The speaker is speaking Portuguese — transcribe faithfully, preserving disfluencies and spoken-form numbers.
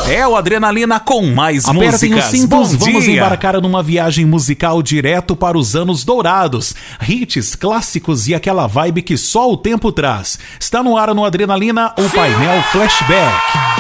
É o Adrenalina com mais Apertem músicas. os cintos, Bom vamos dia. embarcar numa viagem musical direto para os anos dourados. Hits, clássicos e aquela vibe que só o tempo traz. Está no ar no Adrenalina, o painel Flashback.